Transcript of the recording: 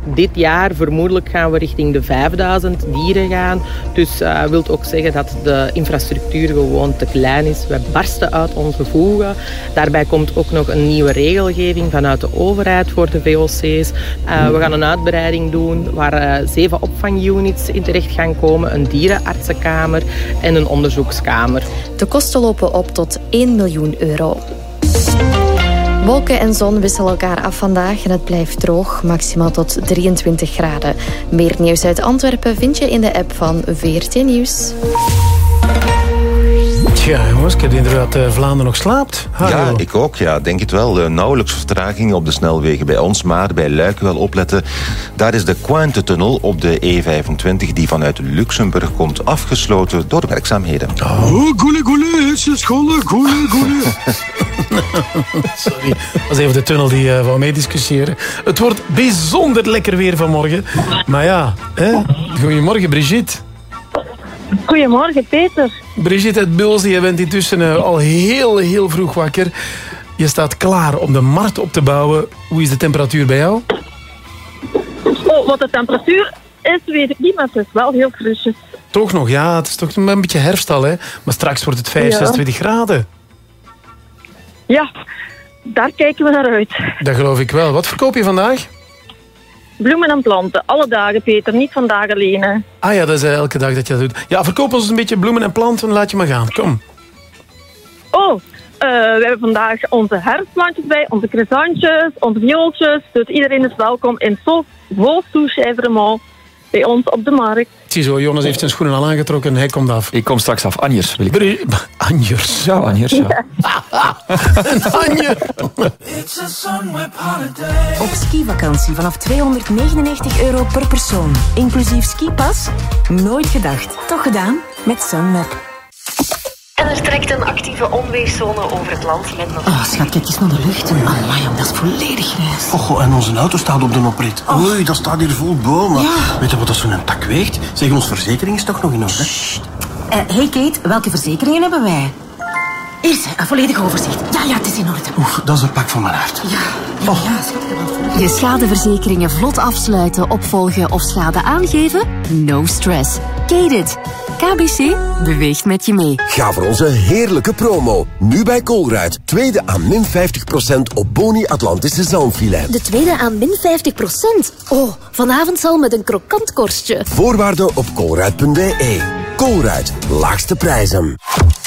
Dit jaar vermoedelijk gaan we richting de 5000 dieren gaan. Dus wil ook zeggen dat de infrastructuur gewoon te klein is. We barsten uit onze voegen. Daarbij komt ook nog een nieuwe regelgeving vanuit de overheid voor de VOC's. We gaan een uitbreiding doen waar 7 opvangunits in terecht gaan komen. Een dierenartsenkamer en een onderzoekskamer. De kosten lopen op tot 1 miljoen euro. Wolken en zon wisselen elkaar af vandaag en het blijft droog, maximaal tot 23 graden. Meer nieuws uit Antwerpen vind je in de app van VRT Nieuws. Tja, jongens, ik heb de indruk dat Vlaanderen nog slaapt. Hallo. Ja, ik ook. Ja, denk het wel. Nauwelijks vertragingen op de snelwegen bij ons, maar bij Luik wel opletten. Daar is de Cointe-tunnel op de E25 die vanuit Luxemburg komt afgesloten door werkzaamheden. Goeie, scholen, goeie. Sorry, dat was even de tunnel die wou mee discussiëren. Het wordt bijzonder lekker weer vanmorgen. Maar ja, goedemorgen Brigitte. Goedemorgen, Peter. Brigitte uit Bulsen, je bent intussen al heel vroeg wakker. Je staat klaar om de markt op te bouwen. Hoe is de temperatuur bij jou? Oh, wat de temperatuur is, weet ik niet, maar het is wel heel frisjes. Toch nog, ja. Het is toch een beetje herfst al, hè. Maar straks wordt het 26 graden. Ja, daar kijken we naar uit. Dat geloof ik wel. Wat verkoop je vandaag? Bloemen en planten, alle dagen, Peter. Niet vandaag alleen, hè. Ah ja, dat is elke dag dat je dat doet. Ja, verkoop ons een beetje bloemen en planten. Laat je maar gaan. Kom. Oh, we hebben vandaag onze herfstplantjes bij, onze cresantjes, onze viooltjes. Dus iedereen is welkom in Vos Touche bij ons op de markt. Ziezo, Jonas heeft zijn schoenen al aangetrokken en hij komt af. Ik kom straks af. Anjers wil ik. Anjers? Ja, Anjers, ja. Een Anjer. Op skivakantie vanaf €299 per persoon. Inclusief skipas? Nooit gedacht. Toch gedaan? Met Sunweb. En er trekt een actieve onweerszone over het land met nog... Oh, schat, kijk eens naar de lucht. Amai, dat is volledig grijs. Oh, en onze auto staat op de oprit. Oei, dat staat hier vol bomen. Ja. Weet je wat dat zo'n tak weegt? Zeg, onze verzekering is toch nog in orde? Hey Kate, welke verzekeringen hebben wij? Hier is een volledig overzicht. Ja, het is in orde. Oef, dat is een pak van mijn hart. Ja, schat. Je schadeverzekeringen vlot afsluiten, opvolgen of schade aangeven? No stress. Kate-it. KBC beweegt met je mee. Ga voor onze heerlijke promo. Nu bij Colruyt. Tweede aan min 50% op Boni Atlantische zalmfilet. De tweede aan min 50%. Oh, vanavond al met een krokant korstje. Voorwaarden op colruyt.be. Colruyt. Laagste prijzen.